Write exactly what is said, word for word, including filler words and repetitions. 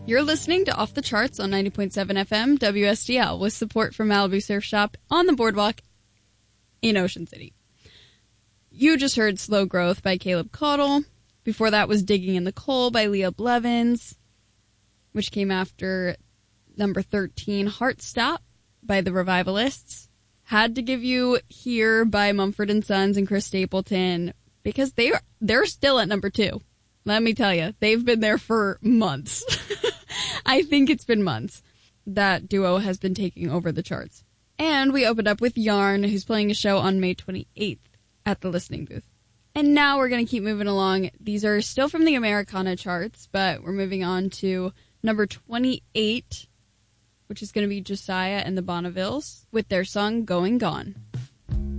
You're listening to Off the Charts on ninety point seven F M W S D L with support from Malibu Surf Shop on the boardwalk in Ocean City. You just heard Slow Growth by Caleb Caudle. Before that was Digging in the Coal by Leah Blevins, which came after number thirteen, Heart Stop by the Revivalists. Had to give you Here by Mumford and Sons and Chris Stapleton because they are, they're still at number two. Let me tell you, they've been there for months. I think it's been months. That duo has been taking over the charts. And we opened up with Yarn, who's playing a show on May twenty-eighth at the Listening Booth. And now we're going to keep moving along. These are still from the Americana charts, but we're moving on to number twenty-eight, which is going to be Josiah and the Bonnevilles with their song Going Gone.